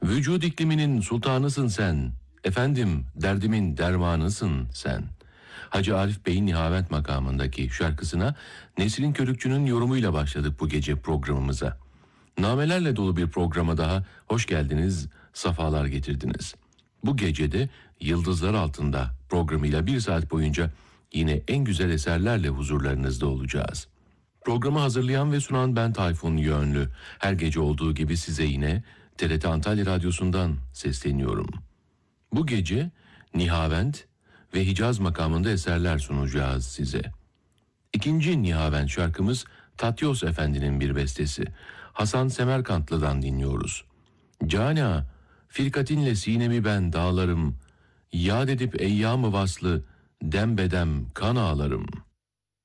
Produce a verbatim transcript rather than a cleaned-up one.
Vücud ikliminin sultanısın sen. Efendim derdimin dermanısın sen. Hacı Arif Bey'in Nihavent makamındaki şarkısına Nesrin Körükçü'nün yorumuyla başladık bu gece programımıza. Namelerle dolu bir programa daha hoş geldiniz, safalar getirdiniz. Bu gecede Yıldızlar Altında programıyla bir saat boyunca yine en güzel eserlerle huzurlarınızda olacağız. Programı hazırlayan ve sunan ben Tayfun Yönlü. Her gece olduğu gibi size yine T R T Antalya Radyosu'ndan sesleniyorum. Bu gece Nihavent ve Hicaz makamında eserler sunacağız size. İkinci Nihavent şarkımız Tatyos Efendi'nin bir bestesi. Hasan Semerkantlı'dan dinliyoruz. Cana, firkatinle sinemi ben dağlarım, yad edip eyyam-ı vaslı, dembedem kan ağlarım.